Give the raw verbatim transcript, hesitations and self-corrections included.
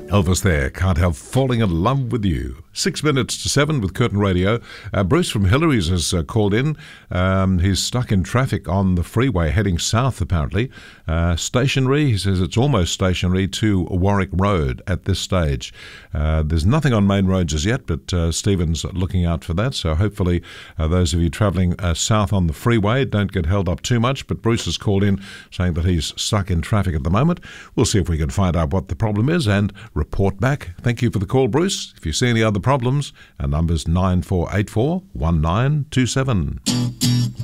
Elvis there, Can't Help Falling in Love with You. Six minutes to seven with Curtin Radio. Uh, Bruce from Hillary's has uh, called in. Um, he's stuck in traffic on the freeway heading south, apparently. Uh, stationary, he says it's almost stationary to Warwick Road at this stage. Uh, there's nothing on main roads as yet, but uh, Stephen's looking out for that. So hopefully uh, those of you travelling uh, south on the freeway don't get held up too much. But Bruce has called in saying that he's stuck in traffic at the moment. We'll see if we can find out what the problem is and report back. Thank you for the call, Bruce. If you see any other problems, our number's nine four eight four, one nine two seven.